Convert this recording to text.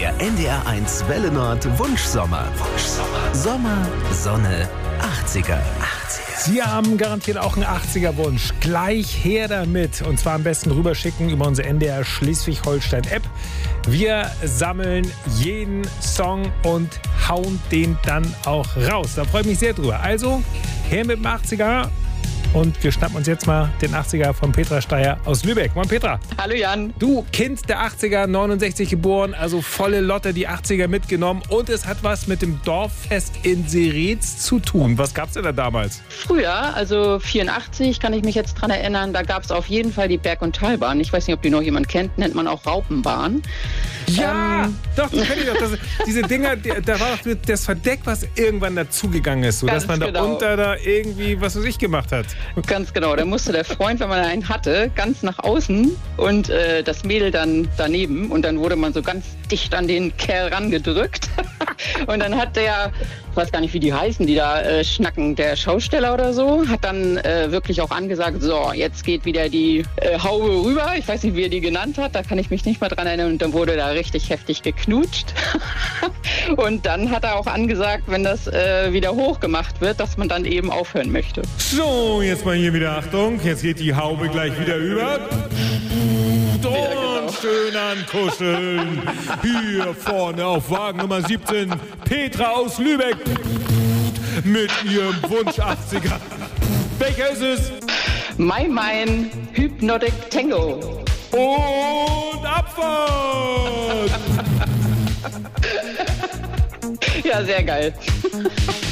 Der NDR1 Welle Nord Wunschsommer. Sommer, Sonne, 80er. Sie haben garantiert auch einen 80er-Wunsch. Gleich her damit. Und zwar am besten rüberschicken über unsere NDR Schleswig-Holstein-App. Wir sammeln jeden Song und hauen den dann auch raus. Da freue ich mich sehr drüber. Also, her mit dem 80er. Und wir schnappen uns jetzt mal den 80er von Petra Steyer aus Lübeck. Moin Petra. Hallo Jan. Du, Kind der 80er, 69 geboren, also volle Lotte die 80er mitgenommen. Und es hat was mit dem Dorffest in Seretz zu tun. Was gab's denn da damals? Früher, also 84, kann ich mich jetzt dran erinnern, da gab es auf jeden Fall die Berg- und Talbahn. Ich weiß nicht, ob die noch jemand kennt, nennt man auch Raupenbahn. Ja, doch, die kenne ich doch. Diese Dinger, da war doch das Verdeck, was irgendwann dazugegangen ist, so dass man da unter da irgendwie, was weiß ich, gemacht hat. Ganz genau, da musste der Freund, wenn man einen hatte, ganz nach außen und das Mädel dann daneben und dann wurde man so ganz dicht an den Kerl rangedrückt und dann hat der, ich weiß gar nicht, wie die heißen, die da schnacken, der Schausteller oder so, hat dann wirklich auch angesagt, so, jetzt geht wieder die Haube rüber, ich weiß nicht, wie er die genannt hat, da kann ich mich nicht mehr dran erinnern und dann wurde da richtig heftig geknutscht und dann hat er auch angesagt, wenn das wieder hochgemacht wird, dass man dann eben aufhören möchte. So, jetzt mal hier wieder Achtung. Jetzt geht die Haube gleich wieder über. Und schön ankuscheln. Hier vorne auf Wagen Nummer 17. Petra aus Lübeck. Mit ihrem Wunsch 80er. Welcher ist es? Mein Hypnotic Tango. Und Abfahrt. Ja, sehr geil.